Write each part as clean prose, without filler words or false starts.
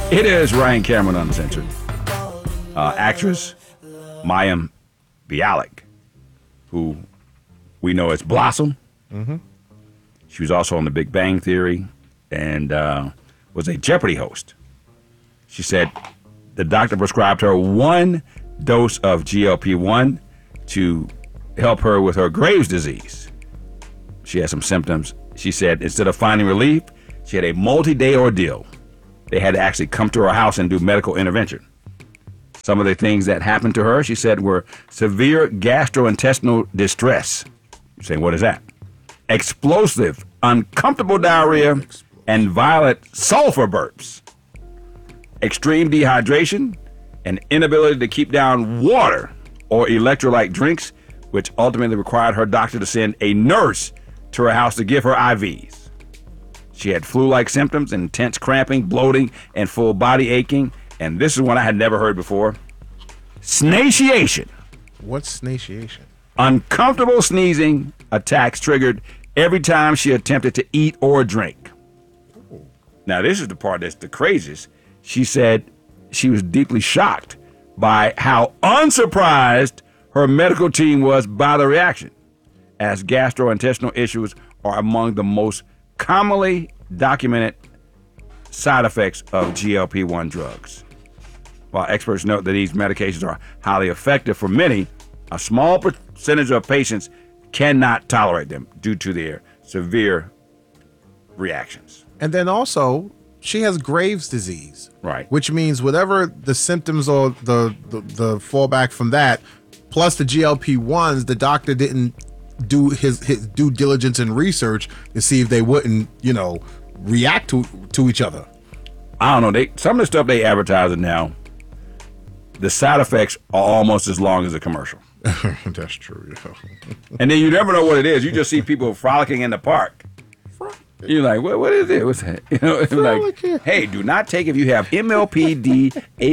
It is Ryan Cameron Uncensored. Actress Mayim Bialik, who we know as Blossom. Mm-hmm. She was also on The Big Bang Theory and was a Jeopardy host. She said the doctor prescribed her 1 dose of GLP-1 to help her with her Graves' disease. She had some symptoms. She said instead of finding relief, she had a multi-day ordeal. They had to actually come to her house and do medical intervention. Some of the things that happened to her, she said, were severe gastrointestinal distress. You're saying, what is that? Explosive, uncomfortable diarrhea, and violent sulfur burps. Extreme dehydration, and inability to keep down water or electrolyte drinks, which ultimately required her doctor to send a nurse to her house to give her IVs. She had flu-like symptoms, intense cramping, bloating, and full body aching. And this is one I had never heard before. Snatiation. What's snatiation? Uncomfortable sneezing attacks triggered every time she attempted to eat or drink. Ooh. Now, this is the part that's the craziest. She said she was deeply shocked by how unsurprised her medical team was by the reaction, as gastrointestinal issues are among the most commonly documented side effects of GLP-1 drugs. While experts note that these medications are highly effective for many, a small percentage of patients cannot tolerate them due to their severe reactions. And then also, she has Graves' disease. Right. Which means whatever the symptoms or the fallback from that, plus the GLP-1s, the doctor didn't do his due diligence and research to see if they wouldn't, react to each other. I don't know. Some of the stuff they advertise now, the side effects are almost as long as a commercial. That's true. Yeah. And then you never know what it is. You just see people frolicking in the park. You're like, what is it? What's that? It's like, hey, do not take if you have MLPD,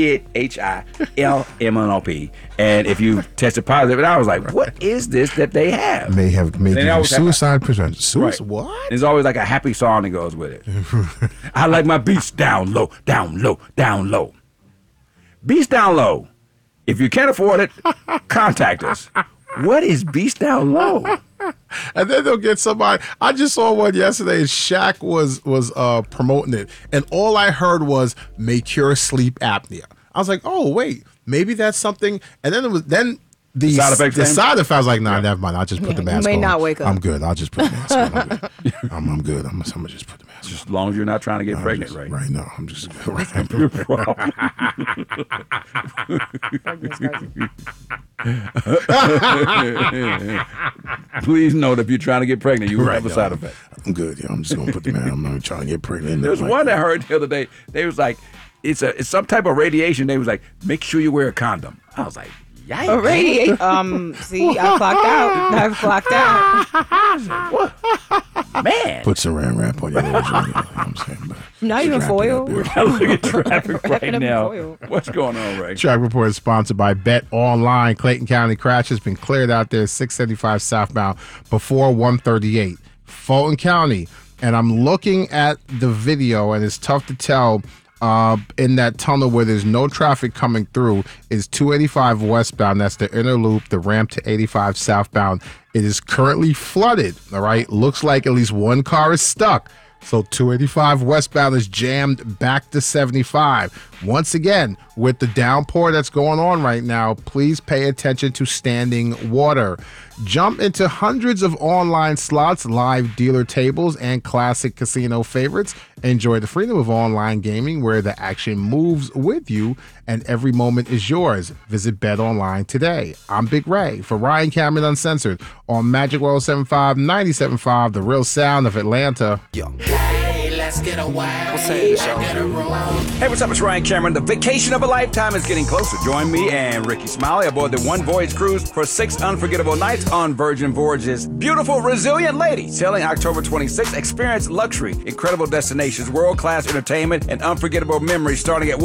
AHILMNOP, and if you tested positive. And I was like, what is this that they have? May have suicide prevention. Right. What? There's always like a happy song that goes with it. I like my beats down low, down low, down low. Beats down low. If you can't afford it, contact us. What is beats down low? And then they'll get somebody. I just saw one yesterday. And Shaq was promoting it, and all I heard was "may cure sleep apnea." I was like, "Oh wait, maybe that's something." And then the side effect. The side effect. I was like, "Nah, never mind. I'll just put the mask on. You may not wake up. I'm good. I'll just put the mask on. I'm good. I'm gonna just put the mask on. Just as long as you're not trying to get pregnant, right? Right. No, I'm just good. Right. Please note, if you're trying to get pregnant, you will have a side effect. I'm good. Yeah, I'm just gonna put the mask. I'm not trying to get pregnant. There's one I heard the other day. They was like, it's some type of radiation. They was like, make sure you wear a condom. I was like, yikes. Oh, radiation. See, I clocked out. I've clocked out. What? Man. Put saran wrap on your nose. You know what I'm saying? But not even foil. We're going to look at traffic right now. What's going on, Ray? Traffic report is sponsored by Bet Online. Clayton County crash has been cleared out there 675 southbound before 138. Fulton County. And I'm looking at the video, and it's tough to tell. In that tunnel where there's no traffic coming through is 285 westbound. That's the inner loop, the ramp to 85 southbound. It is currently flooded, all right? Looks like at least one car is stuck. So 285 westbound is jammed back to 75. Once again, with the downpour that's going on right now, please pay attention to standing water. Jump into hundreds of online slots, live dealer tables, and classic casino favorites. Enjoy the freedom of online gaming where the action moves with you and every moment is yours. Visit Bet Online today. I'm Big Ray for Ryan Cameron Uncensored on Magic 107.5, 97.5, the real sound of Atlanta. Let's get a wild. Hey, what's up? It's Ryan Cameron. The vacation of a lifetime is getting closer. Join me and Ricky Smiley aboard the One Voyage cruise for 6 unforgettable nights on Virgin Voyages. Beautiful, resilient lady. Sailing October 26th. Experience luxury, incredible destinations, world-class entertainment, and unforgettable memories starting at what?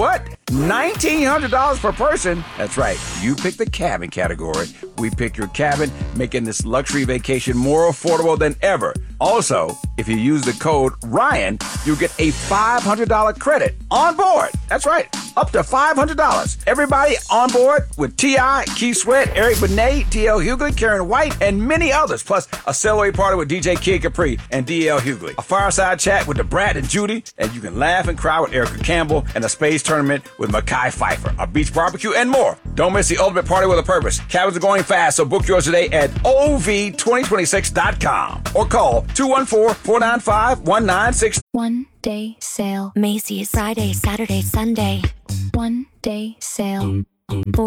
$1,900 per person. That's right. You pick the cabin category. We pick your cabin, making this luxury vacation more affordable than ever. Also, if you use the code Ryan, you'll get a $500 credit on board. That's right. Up to $500. Everybody on board with T.I., Keith Sweat, Eric Benet, D.L. Hughley, Karen White, and many others, plus a celebrity party with DJ Kid Capri and D.L. Hughley, a fireside chat with the Brad and Judy, and you can laugh and cry with Erica Campbell, and a space tournament with Mekhi Phifer, a beach barbecue, and more. Don't miss the ultimate party with a purpose. Cabins are going fast, so book yours today at ov2026.com or call 214-495-1960. 1 day sale. Macy's. Friday, Saturday, Sunday. 1 day sale.